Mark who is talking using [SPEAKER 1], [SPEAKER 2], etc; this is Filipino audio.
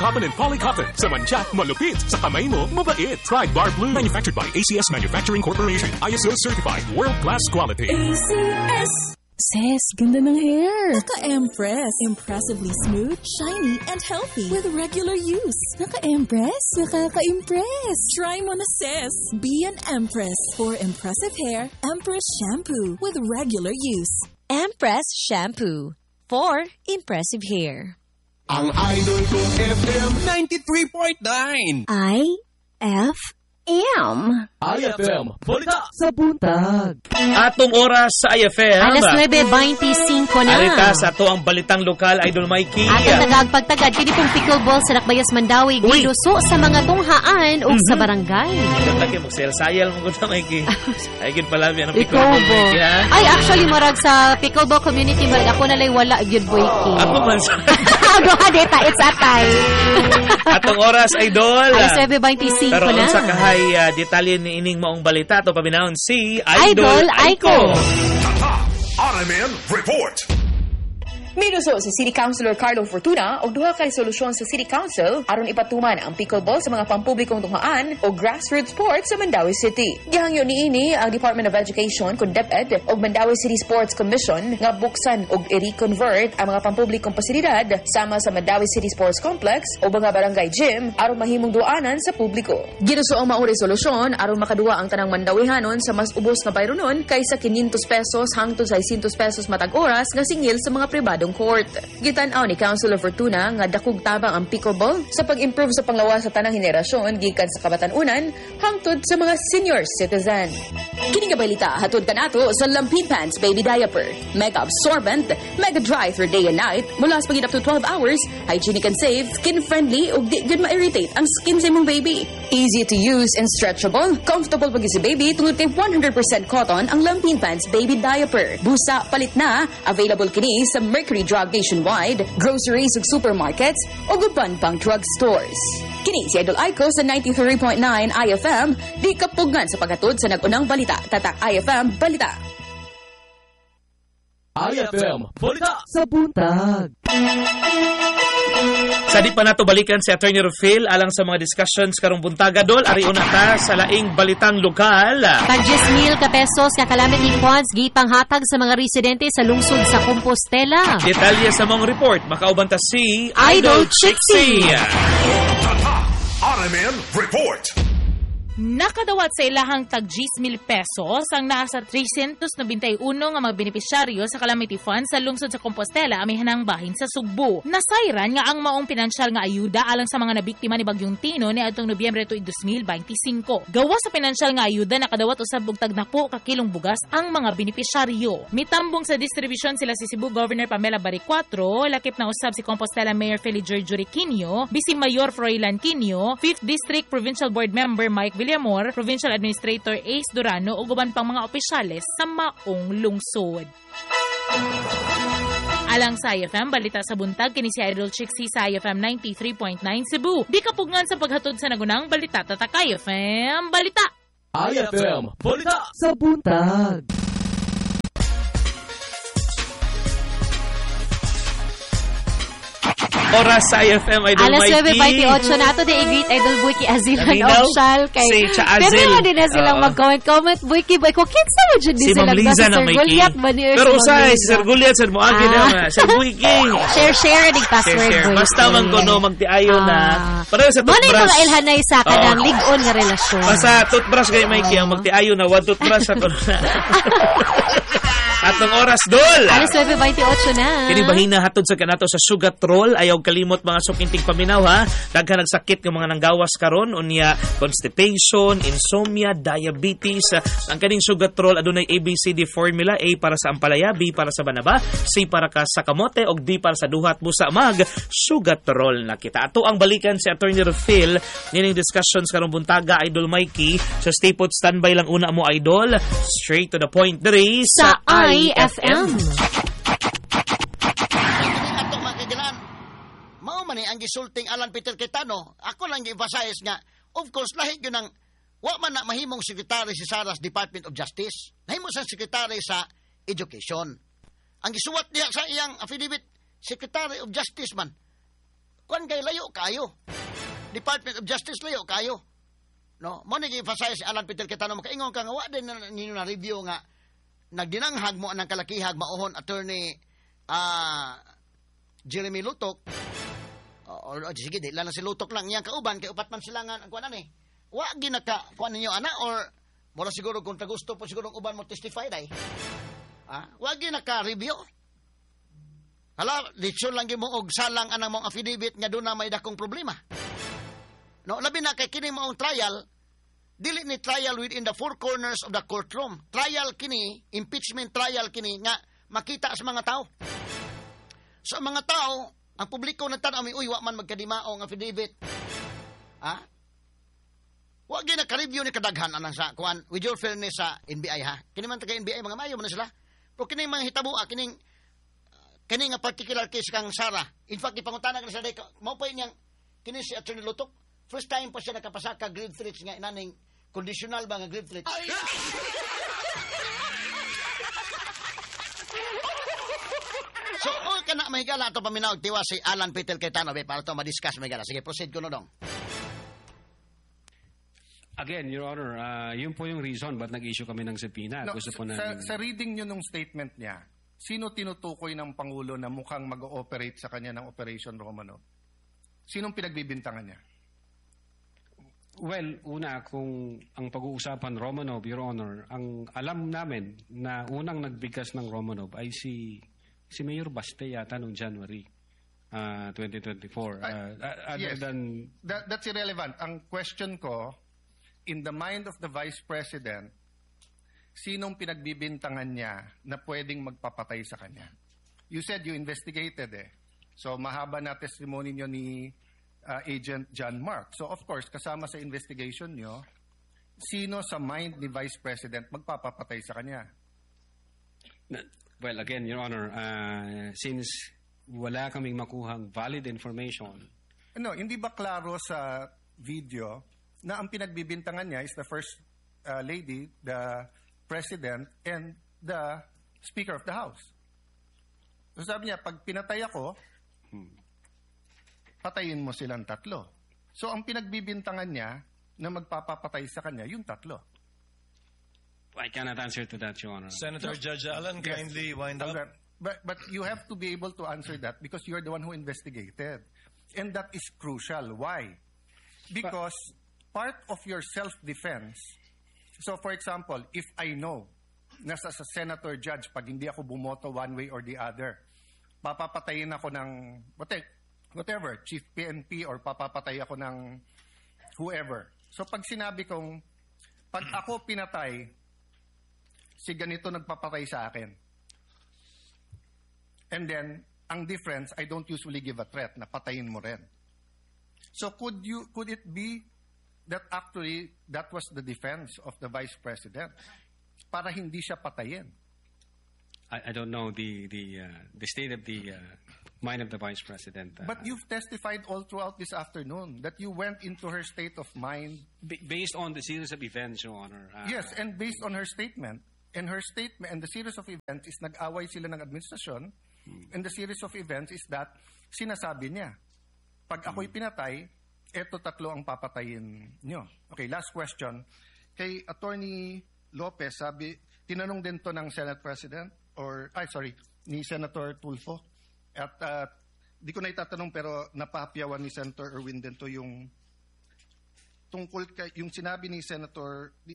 [SPEAKER 1] Cotton and Polycotton. Sa mancha, malupit. Sa kamay mo, mabait. Try Bar Blue. Manufactured by ACS Manufacturing Corporation. ISO certified. World-class quality.
[SPEAKER 2] ACS.
[SPEAKER 3] Sis, ganda ng hair.
[SPEAKER 2] Naka-Empress. Impressively smooth, shiny, and healthy with regular use.
[SPEAKER 3] Naka-Empress? Nakaka-impress.
[SPEAKER 2] Try mo na, sis. Be an Empress. For impressive hair, Empress Shampoo with regular use.
[SPEAKER 4] Empress Shampoo. For impressive hair.
[SPEAKER 5] Ang idol ko FM 93.9.
[SPEAKER 3] IFM.
[SPEAKER 6] IFM, balita
[SPEAKER 3] Sa buntag.
[SPEAKER 6] Atong oras sa IFM.
[SPEAKER 4] Alas 9:25 na.
[SPEAKER 6] Arita sa ato ang balitang lokal, Idol Mikey.
[SPEAKER 4] Atong nagagpagtagad, kini pong pickleball sa Nakbayas Mandawi, giluso sa mga tunghaan o sa barangay.
[SPEAKER 6] Lagi mo sayal mo ko Mikey. Ay gid pala yan ang
[SPEAKER 4] Ikaw
[SPEAKER 6] pickleball
[SPEAKER 4] bo.
[SPEAKER 6] Mikey ha.
[SPEAKER 4] Ay, actually, marag sa pickleball community, marag ako nalay wala, yun boy ki.
[SPEAKER 6] Ako man sa
[SPEAKER 4] Ano ka, deta, it's atay.
[SPEAKER 6] atong oras, Idol.
[SPEAKER 4] Alas 9:25
[SPEAKER 6] Pero
[SPEAKER 4] na.
[SPEAKER 6] unsa kahay detalye ni ining maong balita to paminahon si
[SPEAKER 4] Idol Aiko.
[SPEAKER 1] RMN Report.
[SPEAKER 7] Minuso si City Councilor Carlo Fortuna og duha ka resolusyon sa City Council aron ipatuman ang pickleball sa mga pampublikong tunghaan o grassroots sports sa Mandawi City. Gihangyo niini ang Department of Education kun DepEd og Mandawi City Sports Commission nga buksan og i-reconvert ang mga pampublikong pasilidad sama sa Mandawi City Sports Complex o mga barangay gym aron mahimong duanan sa publiko. Ginuso ang maong resolusyon aron makaduwa ang tanang Mandawihanon sa mas ubos nga bayronon kaysa 500 pesos hangtod sa 600 pesos matag oras nga singil sa mga pribadong court. Gitan-aw ni Councilor Fortuna nga dakog tabang ang pickleball sa pag-improve sa panglawas sa tanang henerasyon gikan sa kabatanunan hangtod sa mga senior citizen. Kini nga balita hatod kanato sa Lampin Pants Baby Diaper. Mega absorbent, mega dry through day and night, mula sa pagid up to 12 hours, hygienic and safe, skin friendly ug di gyud ma-irritate ang skin sa imong baby. Easy to use and stretchable, comfortable pag si baby tungod kay 100% cotton ang Lampin Pants Baby Diaper. Busa palit na, available kini sa Mercury Drug nationwide, groceries ug supermarkets o guban pang drugstores. Kini si Idol Aiko sa 93.9 IFM, di kapugngan sa paghatod sa nagunang balita. Tatak IFM Balita.
[SPEAKER 6] IFM, balita
[SPEAKER 3] Sa buntag.
[SPEAKER 6] Sa di pa nato balikan si Attorney Rufil alang sa mga discussions karong buntaga dol ari una ta sa laing balitang lokal.
[SPEAKER 4] Pag 10,000 ka pesos ka calamity funds gipanghatag sa mga residente sa lungsod sa Compostela.
[SPEAKER 6] Detalye sa mong report makaubanta si
[SPEAKER 4] Idol Chixie.
[SPEAKER 1] RMN Report.
[SPEAKER 8] Nakadawat sa ilahang tag 10,000 pesos ang nasa 391 nga mga benepisyaryo sa Calamity Fund sa lungsod sa Compostela amihanang bahin sa Sugbo. Nasayran nga ang maong pinansyal nga ayuda alang sa mga nabiktima ni Bagyong Tino ni adtong Nobyembre 2025. Gawa sa pinansyal nga ayuda nakadawat usab og tag 10 ka kilong bugas ang mga benepisyaryo. Mitambong sa distribution sila si Cebu Governor Pamela Baricuatro, lakip na usab si Compostela Mayor Feliger Juriquinho, Vice Mayor Froilan Quinio, 5th District Provincial Board Member Mike Villamor, Provincial Administrator Ace Durano ug uban pang mga opisyales sa maong lungsod. Alang sa IFM, balita sa buntag, kini si Idol Chixie sa IFM 93.9 Cebu. Di kapugngan sa paghatod sa nagunang balita, tatak IFM Balita.
[SPEAKER 6] IFM, balita
[SPEAKER 3] Sa buntag.
[SPEAKER 6] oras sa IFM Idol
[SPEAKER 4] Alas
[SPEAKER 6] Mikey.
[SPEAKER 4] 9:28 na ato di i-greet Idol Buiki Azilan
[SPEAKER 6] Naminaw,
[SPEAKER 4] Official kay
[SPEAKER 6] si Cha Azil.
[SPEAKER 4] pero din na silang
[SPEAKER 6] Oo.
[SPEAKER 4] mag-comment Buiki boy ko kinsa mo jud
[SPEAKER 6] Si
[SPEAKER 4] di
[SPEAKER 6] Ma'am
[SPEAKER 4] silang
[SPEAKER 6] Liza na
[SPEAKER 4] Sir
[SPEAKER 6] Mikey.
[SPEAKER 4] Goliath ba ni
[SPEAKER 6] Pero usay, si Sir Goliath, Sir Moagi na nga. Sir Buiking.
[SPEAKER 4] share dig password
[SPEAKER 6] Share.
[SPEAKER 4] Buiki.
[SPEAKER 6] Basta man ko no magtiayo na. Pareho sa
[SPEAKER 4] Mo na yung
[SPEAKER 6] toothbrush.
[SPEAKER 4] mga ilhanay sa kanang
[SPEAKER 6] Oo.
[SPEAKER 4] ligon nga relasyon.
[SPEAKER 6] Basta toothbrush kay Mikey ang magtiayo na one toothbrush sa atong oras dol.
[SPEAKER 4] Alas 9:28 na.
[SPEAKER 6] Kini bahina hatod sa kanato sa sugat roll ayaw kalimot mga sukinting paminaw ha. Daghan nagsakit ng mga nanggawas karon unya constipation, insomnia, diabetes. Ang kaning sugat roll adunay ABCD formula: A para sa ampalaya, B para sa banaba, C para ka sa kamote ug D para sa duhat busa mag sugat roll na kita. Ato ang balikan si Attorney Phil nining discussions karong buntaga Idol Mikey. So stay put, standby lang una mo Idol. Straight to the point diri
[SPEAKER 4] sa IFM.
[SPEAKER 9] Ato makigilan. Mao man ni ang gisulting Alan Peter Cayetano. Ako lang gibasayes nga. Of course lahi gyud nang wa man na mahimong secretary si Saras Department of Justice. Nahimo sa secretary sa Education. Ang gisuwat niya sa iyang affidavit, Secretary of Justice man. kuan kay layo kayo. Department of Justice layo kayo. No, mo ni gi-emphasize si Alan Peter Cayetano makaingon ka nga wa din ninyo na review nga nagdinanghag mo anang kalakihag maohon attorney Jeremy Lutok. Sige, di lang si Lutok lang iyang kauban kay upat man sila nga kuan ani. Wa ginaka kuan ninyo ana or mura siguro kung gusto po siguro uban mo testify dai. Wa ginaka review. Hala, litsyon lang mo og salang anang mong affidavit nga doon na may dakong problema. No, labi na kay kini maong trial, dili ni trial within the four corners of the courtroom. Trial kini, impeachment trial kini nga makita sa mga tao. So ang mga tao, ang publiko nagtanaw uy, wa man magkadimao nga affidavit. Wa gyud naka-review ni kadaghan anang sa kuan with your fairness sa NBI ha. Kini man taga NBI mga mayo man sila. Pero kini mga hitabo kining nga particular case kang Sara. In fact, ipangutana ka sa day, mao pa niyang kini si Attorney Lutok. First time pa siya nakapasaka grade threats nga inaning conditional ba nga grade threats. So, ka na mahigala ito paminaw tiwa si Alan Peter Cayetano para ito madiscuss mahigala. Sige, proceed ko na dong.
[SPEAKER 10] Again, Your Honor, yun po yung reason ba't nag-issue kami ng subpoena.
[SPEAKER 11] No,
[SPEAKER 10] Gusto po
[SPEAKER 11] sa reading nyo nung statement niya, sino tinutukoy ng Pangulo na mukhang mag-ooperate sa kanya ng Operation Romanov? Sinong pinagbibintangan niya?
[SPEAKER 10] Well, una, kung ang pag-uusapan Romanov, Your Honor, ang alam namin na unang nagbigkas ng Romanov ay si Mayor Baste yata noong January 2024.
[SPEAKER 11] Yes, that's irrelevant. Ang question ko, in the mind of the Vice President, sinong pinagbibintangan niya na pwedeng magpapatay sa kanya? You said you investigated So mahaba na testimony niyo ni Agent John Mark. So of course, kasama sa investigation niyo, sino sa mind ni Vice President magpapapatay sa kanya?
[SPEAKER 10] Well, again, Your Honor, since wala kaming makuhang valid information.
[SPEAKER 11] No, hindi ba klaro sa video na ang pinagbibintangan niya is the First Lady, the President, and the Speaker of the House? So sabi niya, pag pinatay ako, patayin mo silang tatlo. So ang pinagbibintangan niya na magpapapatay sa kanya, yung tatlo.
[SPEAKER 10] I cannot answer to that, Your Honor.
[SPEAKER 12] Senator Judge Allen, kindly wind up.
[SPEAKER 11] But you have to be able to answer that because you're the one who investigated. And that is crucial. Why? Because part of your self-defense, so for example, if I know na sa senator judge, pag hindi ako bumoto one way or the other, papapatayin ako ng whatever, chief PNP or papapatay ako ng whoever. So pag sinabi kong, pag ako pinatay, si ganito nagpapatay sa akin. And then, ang difference, I don't usually give a threat na patayin mo rin. So could it be that actually that was the defense of the Vice President para hindi siya patayin?
[SPEAKER 10] I don't know the state of the mind of the Vice President.
[SPEAKER 11] But you've testified all throughout this afternoon that you went into her state of mind.
[SPEAKER 10] Based on the series of events, Your Honor.
[SPEAKER 11] Yes, and based on her statement. And her statement, and the series of events is nag-away sila ng administrasyon. And the series of events is that sinasabi niya, pag ako'y pinatay, eto tatlo ang papatayin nyo. Okay, last question. Kay Attorney Lopez, tinanong din to ng Senate President, ni Senator Tulfo. At di ko na itatanong pero napahapyawan ni Senator Erwin din to yung tungkol kay yung sinabi ni Senator